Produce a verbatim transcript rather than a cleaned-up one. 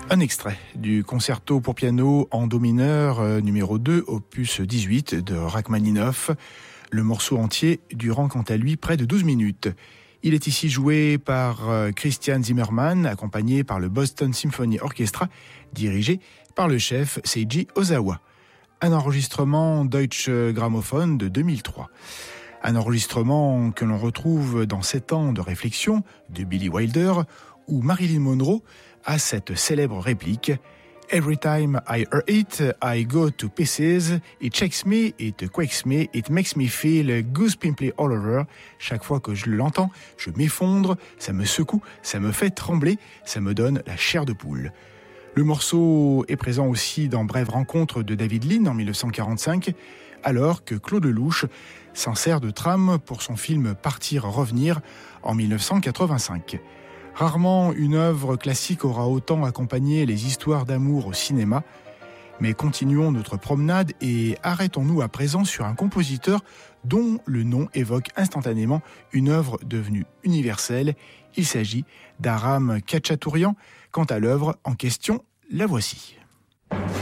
Un extrait du concerto pour piano en do mineur euh, numéro deux, opus dix-huit de Rachmaninoff. Le morceau entier durant quant à lui près de douze minutes. Il est ici joué par euh, Christian Zimmermann, accompagné par le Boston Symphony Orchestra, dirigé par le chef Seiji Ozawa. Un enregistrement Deutsche Grammophon de deux mille trois. Un enregistrement que l'on retrouve dans Sept ans de réflexion de Billy Wilder, où Marilyn Monroe a cette célèbre réplique « Every time I hear it, I go to pieces. It shakes me, it quakes me, it makes me feel goosepimply all over. » Chaque fois que je l'entends, je m'effondre, ça me secoue, ça me fait trembler, ça me donne la chair de poule. Le morceau est présent aussi dans Brève rencontre de David Lean en dix-neuf cent quarante-cinq, alors que Claude Lelouch s'en sert de trame pour son film Partir-revenir en dix-neuf cent quatre-vingt-cinq. Rarement une œuvre classique aura autant accompagné les histoires d'amour au cinéma, mais continuons notre promenade et arrêtons-nous à présent sur un compositeur dont le nom évoque instantanément une œuvre devenue universelle. Il s'agit d'Aram Khachaturian. Quant à l'œuvre en question, la voici.